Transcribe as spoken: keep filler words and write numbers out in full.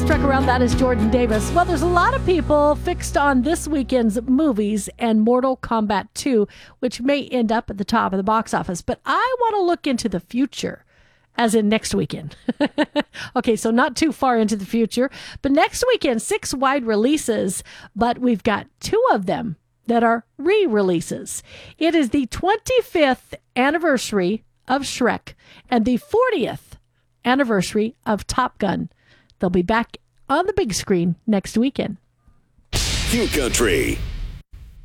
Truck Around. That is Jordan Davis. Well, there's a lot of people fixed on this weekend's movies and Mortal Kombat two, which may end up at the top of the box office. But I want to look into the future, as in next weekend. Okay, so not too far into the future. But next weekend, six wide releases, but we've got two of them that are re-releases. It is the twenty-fifth anniversary of Shrek and the fortieth anniversary of Top Gun. They'll be back on the big screen next weekend. Q Country.